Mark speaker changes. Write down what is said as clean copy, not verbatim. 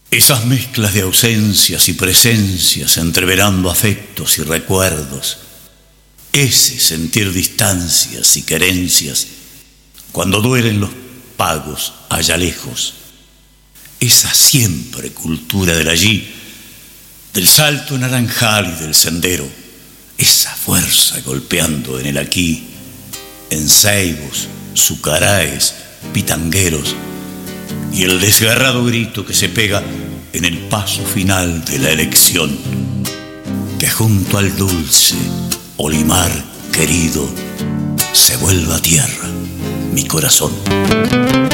Speaker 1: Esas mezclas de ausencias y presencias, entreverando afectos y recuerdos, ese sentir distancias y querencias, cuando duelen los pagos allá lejos, esa siempre cultura del allí, del salto naranjal y del sendero, esa fuerza golpeando en el aquí, en ceibos, sucaraes, pitangueros, y el desgarrado grito que se pega en el paso final de la elección, que junto al dulce olimar querido se vuelva tierra mi corazón.